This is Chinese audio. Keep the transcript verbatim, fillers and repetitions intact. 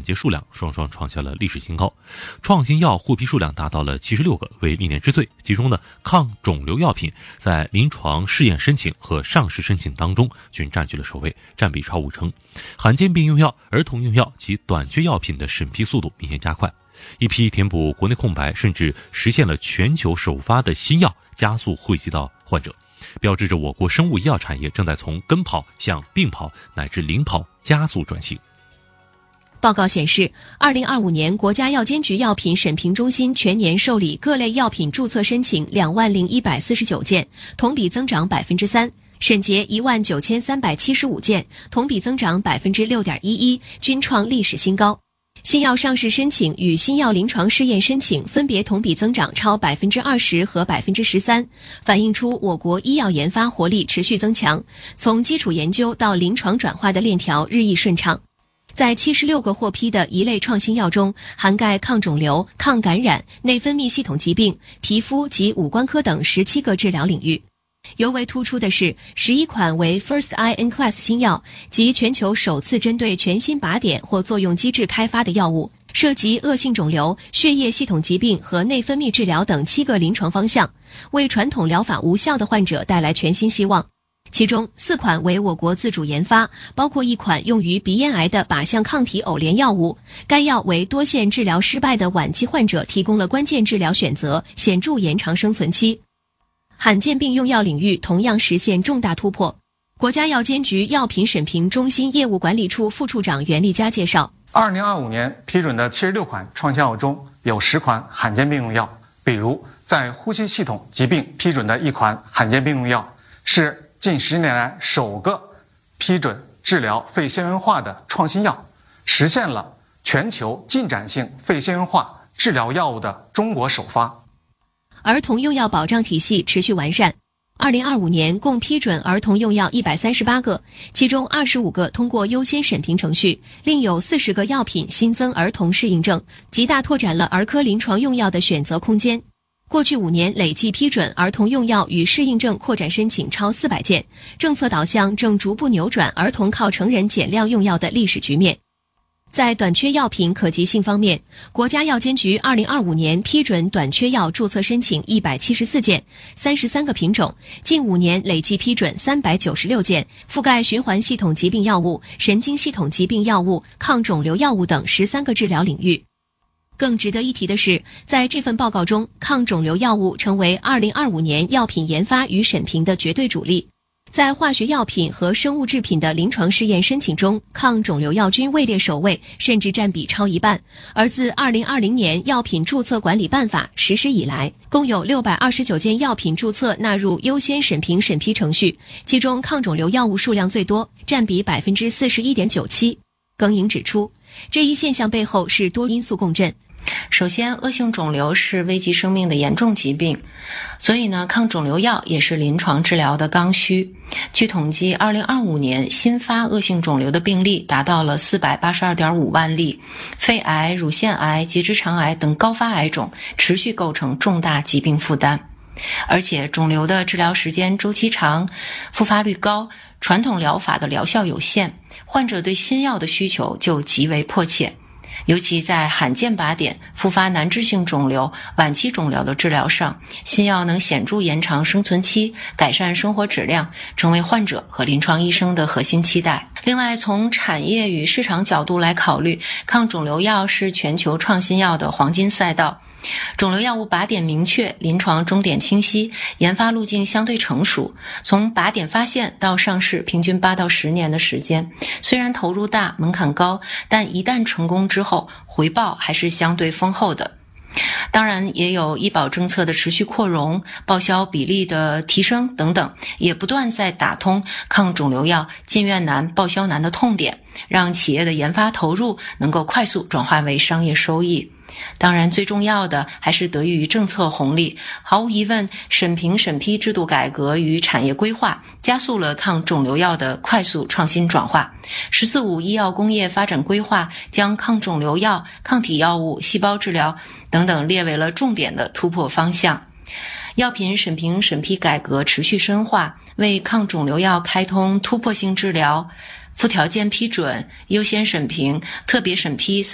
结数量双双创下了历史新高，创新药获批数量达到了七十六个，为历年之最。其中呢，抗肿瘤药品在临床试验申请和上市申请当中均占据了首位，占比超五成。罕见病用药、儿童用药及短缺药品的审批速度明显加快，一批填补国内空白甚至实现了全球首发的新药加速惠及到患者，标志着我国生物医药产业正在从跟跑向并跑乃至领跑加速转型。 报告显示，二零二五年国家药监局药品审评中心全年受理各类药品注册申请两万零一百四十九件，同比增长百分之三，审结一万九千三百七十五件，同比增长百分之六点一一，均创历史新高。新药上市申请与新药临床试验申请分别同比增长超百分之二十和百分之十三，反映出我国医药研发活力持续增强，从基础研究到临床转化的链条日益顺畅。在七十六个获批的一类创新药中，涵盖抗肿瘤、抗感染、内分泌系统疾病、皮肤及五官科等十七个治疗领域。尤为突出的是，十一款为 First in Class 新药，即全球首次针对全新靶点或作用机制开发的药物，涉及恶性肿瘤、血液系统疾病和内分泌治疗等七个临床方向，为传统疗法无效的患者带来全新希望。其中四款为我国自主研发，包括一款用于鼻咽癌的靶向抗体偶联药物，该药为多线治疗失败的晚期患者提供了关键治疗选择，显著延长生存期。罕见病用药领域同样实现重大突破。国家药监局药品审评中心业务管理处副处长袁立佳介绍， 二零二五年批准的七十六款创新药中，有十款罕见病用药，比如在呼吸系统疾病批准的一款罕见病用药，是近十年来首个批准治疗肺纤维化的创新药，实现了全球进展性肺纤维化治疗药物的中国首发。 儿童用药保障体系持续完善，二零二五年共批准儿童用药一百三十八个，其中二十五个通过优先审评程序，另有四十个药品新增儿童适应症，极大拓展了儿科临床用药的选择空间。过去五年累计批准儿童用药与适应症扩展申请超四百件，政策导向正逐步扭转儿童靠成人减量用药的历史局面。在短缺药品可及性方面，国家药监局二零二五年批准短缺药注册申请一百七十四件，三十三个品种，近五年累计批准三百九十六件，覆盖循环系统疾病药物、神经系统疾病药物、抗肿瘤药物等十三个治疗领域。更值得一提的是，在这份报告中，抗肿瘤药物成为二零二五年药品研发与审评的绝对主力。在化学药品和生物制品的临床试验申请中，抗肿瘤药均位列首位，甚至占比超一半。而自二零二零年药品注册管理办法实施以来，共有六百二十九件药品注册纳入优先审评审批程序，其中抗肿瘤药物数量最多，占比 百分之四十一点九七。耿颖指出，这一现象背后是多因素共振。 首先，恶性肿瘤是危及生命的严重疾病，所以呢，抗肿瘤药也是临床治疗的刚需。据统计，二零二五年新发恶性肿瘤的病例达到了四百八十二点五万例，肺癌、乳腺癌、结直肠癌等高发癌种持续构成重大疾病负担。而且肿瘤的治疗时间周期长，复发率高，传统疗法的疗效有限，患者对新药的需求就极为迫切。尤其在罕见靶点、复发难治性肿瘤、晚期肿瘤的治疗上，新药能显著延长生存期，改善生活质量，成为患者和临床医生的核心期待。另外，从产业与市场角度来考虑，抗肿瘤药是全球创新药的黄金赛道。肿瘤药物靶点明确，临床终点清晰，研发路径相对成熟，从靶点发现到上市平均八到十年的时间。虽然投入大，门槛高，但一旦成功之后，回报还是相对丰厚的。当然也有医保政策的持续扩容、报销比例的提升等等，也不断在打通抗肿瘤药进院难、报销难的痛点，让企业的研发投入能够快速转化为商业收益。当然最重要的还是得益于政策红利，毫无疑问，审评审批制度改革与产业规划加速了抗肿瘤药的快速创新转化。十四五医药工业发展规划将抗肿瘤药、抗体药物、细胞治疗等等列为了重点的突破方向。药品审评审批改革持续深化，为抗肿瘤药开通突破性治疗、附条件批准、优先审评、特别审批